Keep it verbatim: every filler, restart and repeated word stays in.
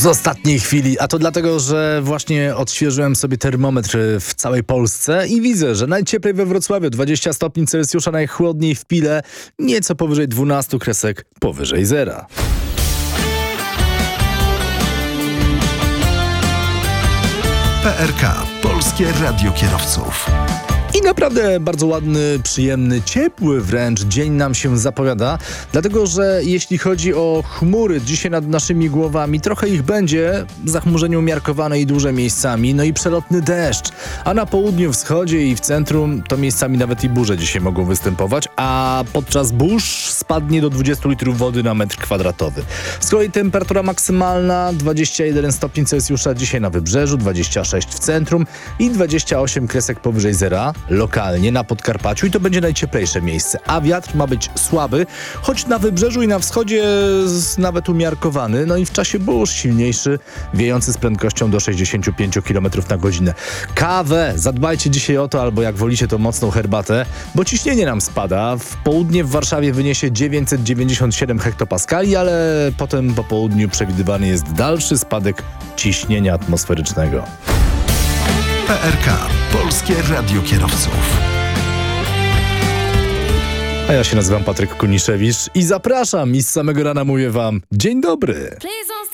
z ostatniej chwili, a to dlatego, że właśnie odświeżyłem sobie termometr w całej Polsce i widzę, że najcieplej we Wrocławiu dwadzieścia stopni Celsjusza, najchłodniej w Pile, nieco powyżej dwunastu kresek powyżej zera. P R K. Polskie Radio Kierowców. I naprawdę bardzo ładny, przyjemny, ciepły wręcz dzień nam się zapowiada, dlatego że jeśli chodzi o chmury dzisiaj nad naszymi głowami, trochę ich będzie, zachmurzenie umiarkowane i duże miejscami, no i przelotny deszcz. A na południu, wschodzie i w centrum to miejscami nawet i burze dzisiaj mogą występować, a podczas burz spadnie do dwudziestu litrów wody na metr kwadratowy. Z kolei temperatura maksymalna dwadzieścia jeden stopni Celsjusza dzisiaj na wybrzeżu, dwadzieścia sześć w centrum i dwadzieścia osiem kresek powyżej zera. Lokalnie na Podkarpaciu i to będzie najcieplejsze miejsce, a wiatr ma być słaby, choć na wybrzeżu i na wschodzie nawet umiarkowany, no i w czasie burz silniejszy, wiejący z prędkością do sześćdziesięciu pięciu kilometrów na godzinę. Kawę zadbajcie dzisiaj o to, albo jak wolicie to mocną herbatę, bo ciśnienie nam spada. W południe w Warszawie wyniesie dziewięćset dziewięćdziesiąt siedem hektopaskali, ale potem po południu przewidywany jest dalszy spadek ciśnienia atmosferycznego. P R K. Polskie Radio Kierowców. A ja się nazywam Patryk Kuniszewicz i zapraszam i z samego rana mówię wam dzień dobry.